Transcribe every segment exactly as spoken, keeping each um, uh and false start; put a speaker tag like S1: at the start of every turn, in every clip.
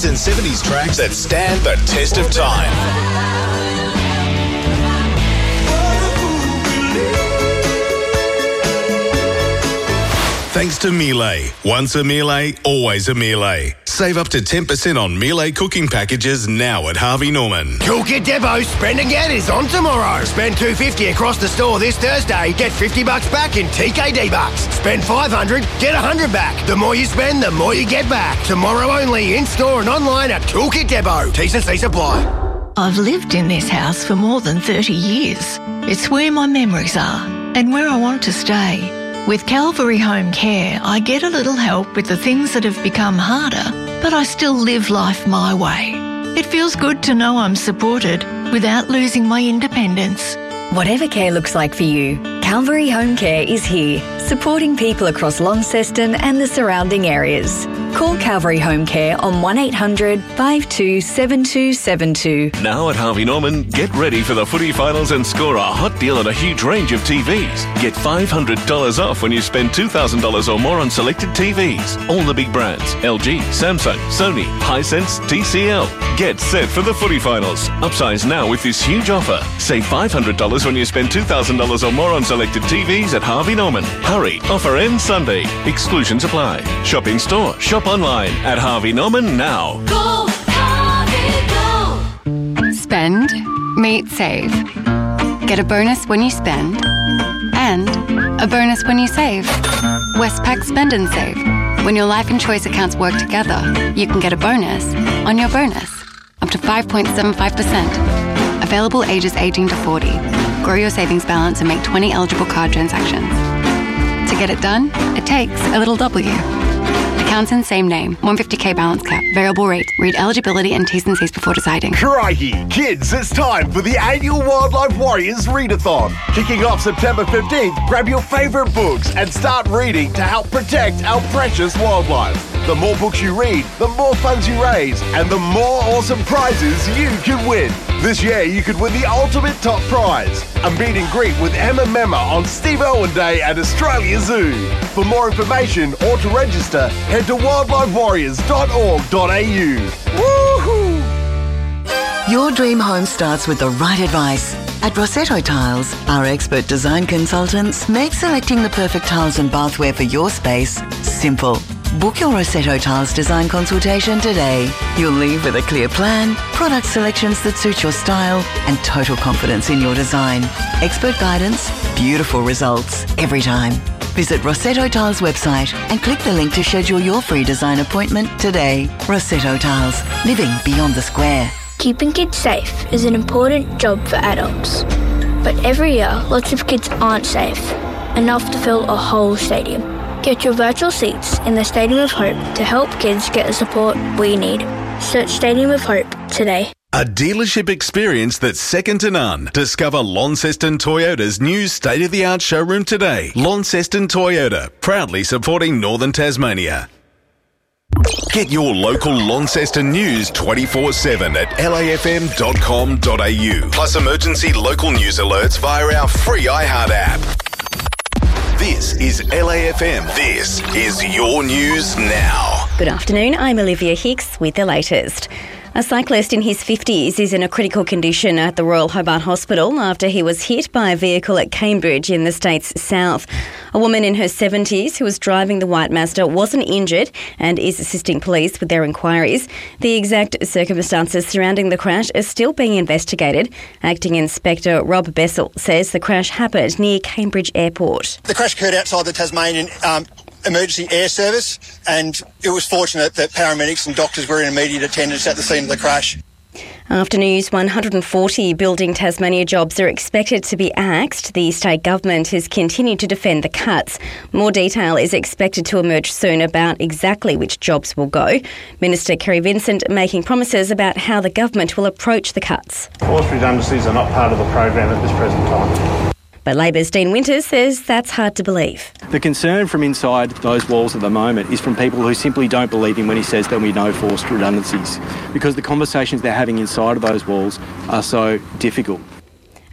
S1: sixties and seventies tracks that stand the test of time. Thanks to Miele. Once a Miele, always a Miele. Save up to ten percent on Miele cooking packages now at Harvey Norman.
S2: Toolkit Depot's Spend Again is on tomorrow. Spend two hundred fifty dollars across the store this Thursday. Get fifty bucks back in T K D bucks. Spend five hundred dollars, get one hundred dollars back. The more you spend, the more you get back. Tomorrow only, in-store and online at Toolkit Depot. T's and C's apply.
S3: I've lived in this house for more than thirty years. It's where my memories are and where I want to stay. With Calvary Home Care, I get a little help with the things that have become harder, but I still live life my way. It feels good to know I'm supported without losing my independence.
S4: Whatever care looks like for you, Calvary Home Care is here, supporting people across Launceston and the surrounding areas. Call Calvary Home Care on one eight hundred five two seven two seven two.
S5: Now at Harvey Norman, get ready for the footy finals and score a hot deal on a huge range of T Vs. Get five hundred dollars off when you spend two thousand dollars or more on selected T Vs. All the big brands, L G, Samsung, Sony, Hisense, T C L. Get set for the footy finals. Upsize now with this huge offer. Save five hundred dollars when you spend two thousand dollars or more on selected T Vs at Harvey Norman. Hurry, offer ends Sunday. Exclusions apply. Shop in store, shop online at Harvey Norman now.
S6: Go, Harvey, go! Spend, meet, save. Get a bonus when you spend and a bonus when you save. Westpac Spend and Save. When your life and choice accounts work together, you can get a bonus on your bonus, up to five point seven five percent. Available ages eighteen to forty. Grow your savings balance and make twenty eligible card transactions. To get it done, it takes a little W. Accounts in same name. one hundred fifty k balance cap. Variable rate. Read eligibility and T's and C's before deciding.
S7: Crikey! Kids, it's time for the annual Wildlife Warriors Readathon. Kicking off September fifteenth, grab your favourite books and start reading to help protect our precious wildlife. The more books you read, the more funds you raise, and the more awesome prizes you can win. This year, you could win the ultimate top prize, a meet and greet with Emma Memma on Steve Irwin Day at Australia Zoo. For more information or to register, head to wildlife warriors dot org dot a u. Woohoo!
S8: Your dream home starts with the right advice. At Rossetto Tiles, our expert design consultants make selecting the perfect tiles and bathware for your space simple. Book your Rossetto Tiles design consultation today. You'll leave with a clear plan, product selections that suit your style, and total confidence in your design. Expert guidance, beautiful results every time. Visit Rossetto Tiles website and click the link to schedule your free design appointment today. Rossetto Tiles, living beyond the square.
S9: Keeping kids safe is an important job for adults. But every year, lots of kids aren't safe, enough to fill a whole stadium. Get your virtual seats in the Stadium of Hope to help kids get the support we need. Search Stadium of Hope today.
S1: A dealership experience that's second to none. Discover Launceston Toyota's new state-of-the-art showroom today. Launceston Toyota, proudly supporting Northern Tasmania. Get your local Launceston news twenty-four seven at l a f m dot com dot a u. Plus emergency local news alerts via our free iHeart app. This is L A F M. This is your news now.
S4: Good afternoon, I'm Olivia Hicks with the latest. A cyclist in his fifties is in a critical condition at the Royal Hobart Hospital after he was hit by a vehicle at Cambridge in the state's south. A woman in her seventies who was driving the white Mazda wasn't injured and is assisting police with their inquiries. The exact circumstances surrounding the crash are still being investigated. Acting Inspector Rob Bessel says the crash happened near Cambridge Airport.
S10: The crash occurred outside the Tasmanian um, Emergency Air Service, and it was fortunate that paramedics and doctors were in immediate attendance at the scene of the crash.
S4: After news, one hundred forty Building Tasmania jobs are expected to be axed. The state government has continued to defend the cuts. More detail is expected to emerge soon about exactly which jobs will go. Minister Kerry Vincent making promises about how the government will approach the cuts.
S11: Forced redundancies are not part of the program at this present time.
S4: But Labor's Dean Winters says that's hard to believe.
S12: The concern from inside those walls at the moment is from people who simply don't believe him when he says there'll be no forced redundancies, because the conversations they're having inside of those walls are so difficult.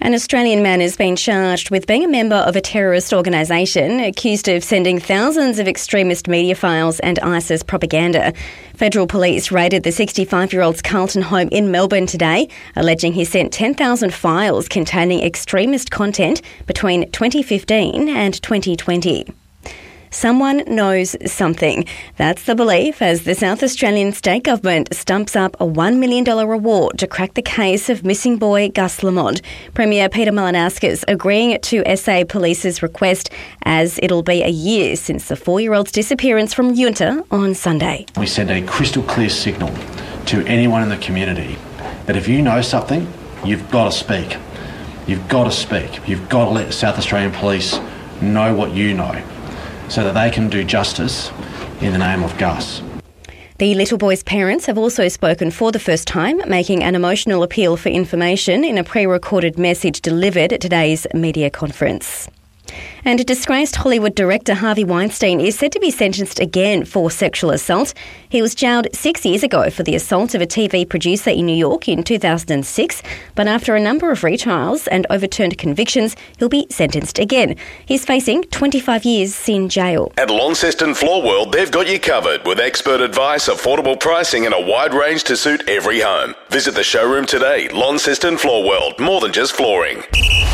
S4: An Australian man has been charged with being a member of a terrorist organisation accused of sending thousands of extremist media files and ISIS propaganda. Federal police raided the sixty-five-year-old's Carlton home in Melbourne today, alleging he sent ten thousand files containing extremist content between twenty fifteen and twenty twenty. Someone knows something. That's the belief as the South Australian state government stumps up a one million dollars reward to crack the case of missing boy Gus Lamont. Premier Peter Malinauskas agreeing to S A Police's request as it'll be a year since the four-year-old's disappearance from Uinta on Sunday.
S13: We send a crystal clear signal to anyone in the community that if you know something, you've got to speak. You've got to speak. You've got to let South Australian Police know what you know, so that they can do justice in the name of Gus.
S4: The little boy's parents have also spoken for the first time, making an emotional appeal for information in a pre-recorded message delivered at today's media conference. And disgraced Hollywood director Harvey Weinstein is said to be sentenced again for sexual assault. He was jailed six years ago for the assault of a T V producer in New York in two thousand six, but after a number of retrials and overturned convictions, he'll be sentenced again. He's facing twenty-five years in jail.
S1: At Launceston Floor World, they've got you covered with expert advice, affordable pricing and a wide range to suit every home. Visit the showroom today. Launceston Floor World, more than just flooring.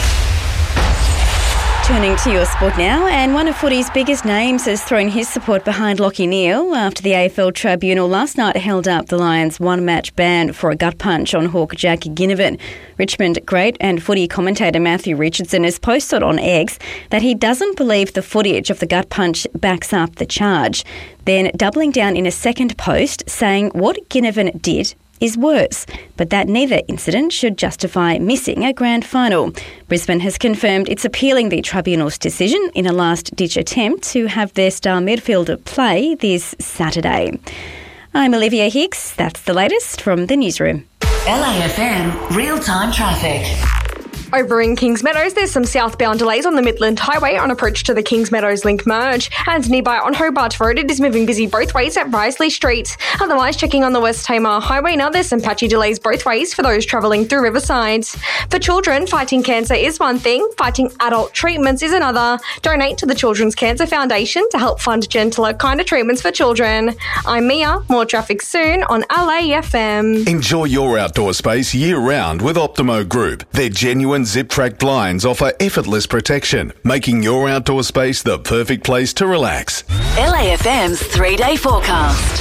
S4: Turning to your sport now, and one of footy's biggest names has thrown his support behind Lachie Neale after the A F L Tribunal last night held up the Lions' one-match ban for a gut punch on hawk Jack Ginnivan. Richmond great and footy commentator Matthew Richardson has posted on X that he doesn't believe the footage of the gut punch backs up the charge, then doubling down in a second post saying what Ginnivan did is worse, but that neither incident should justify missing a grand final. Brisbane has confirmed it's appealing the tribunal's decision in a last-ditch attempt to have their star midfielder play this Saturday. I'm Olivia Hicks. That's the latest from the newsroom.
S14: L A F M real-time traffic.
S15: Over in Kings Meadows, there's some southbound delays on the Midland Highway on approach to the Kings Meadows Link merge. And nearby on Hobart Road, it is moving busy both ways at Risley Street. Otherwise, checking on the West Tamar Highway now, there's some patchy delays both ways for those travelling through Riverside. For children, fighting cancer is one thing, fighting adult treatments is another. Donate to the Children's Cancer Foundation to help fund gentler, kinder treatments for children. I'm Mia. More traffic soon on L A F M.
S1: Enjoy your outdoor space year-round with Optimo Group. Their genuine zip-track blinds offer effortless protection, making your outdoor space the perfect place to relax.
S14: L A F M's three-day forecast.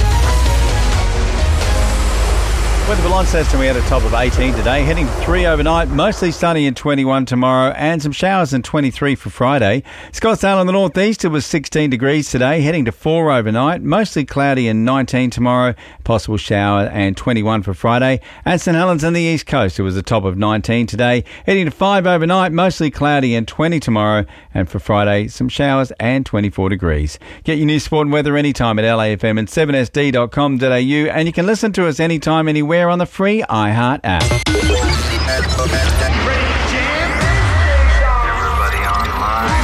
S16: Weather for Launceston, we had a top of eighteen today, heading to three overnight, mostly sunny and twenty-one tomorrow, and some showers and twenty-three for Friday. Scottsdale in the northeast, it was sixteen degrees today, heading to four overnight, mostly cloudy and nineteen tomorrow, possible shower and twenty-one for Friday. And St Helens on the east coast, it was a top of nineteen today, heading to five overnight, mostly cloudy and twenty tomorrow, and for Friday, some showers and twenty-four degrees. Get your news, sport and weather anytime at L A F M and seven S D dot com dot A U, and you can listen to us anytime, anywhere on the free iHeart app.
S17: Everybody online.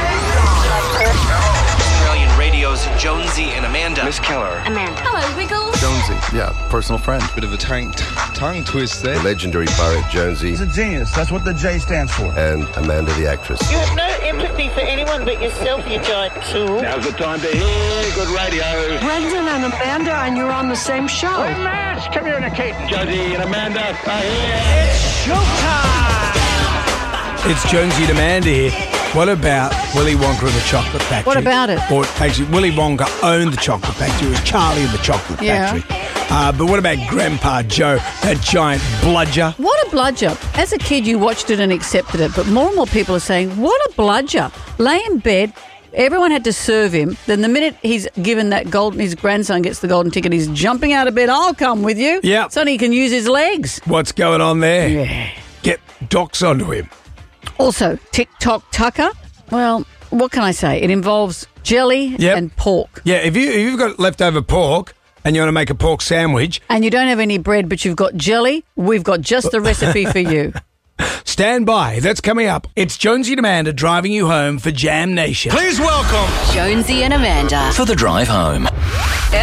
S18: Australian Radio's Jonesy and Amanda.
S17: Miss Keller.
S19: Amanda. Hello, Wiggles.
S20: Jonesy, yeah, personal friend.
S21: Bit of a tongue, tongue twist there.
S20: The legendary pirate Jonesy.
S22: He's a genius. That's what the J stands for.
S20: And Amanda the actress.
S23: You have no empathy for anyone but yourself, you giant tool.
S24: Now's the time to hear good radio.
S25: Brendan and Amanda, and you're on the same show.
S23: We're mass communicating.
S24: Jonesy and Amanda are here.
S23: It's showtime.
S26: It's Jonesy and Amanda here. What about Willy Wonka and the Chocolate Factory?
S27: What about it?
S26: Or actually, Willy Wonka owned the Chocolate Factory. It was Charlie and the Chocolate
S27: yeah.
S26: Factory. Uh, but what about Grandpa Joe, that giant bludger?
S27: What a bludger. As a kid, you watched it and accepted it. But more and more people are saying, what a bludger. Lay in bed. Everyone had to serve him. Then the minute he's given that golden, his grandson gets the golden ticket, he's jumping out of bed. I'll come with you.
S26: Yeah.
S27: So he can use his legs.
S26: What's going on there?
S27: Yeah.
S26: Get docs onto him.
S27: Also, TikTok Tucker. Well, what can I say? It involves jelly
S26: yep.
S27: and pork.
S26: Yeah, if, you, if you've got leftover pork and you want to make a pork sandwich.
S27: And you don't have any bread, but you've got jelly, we've got just the recipe for you.
S26: Stand by. That's coming up. It's Jonesy and Amanda driving you home for Jam Nation.
S18: Please welcome
S14: Jonesy and Amanda
S18: for the drive home.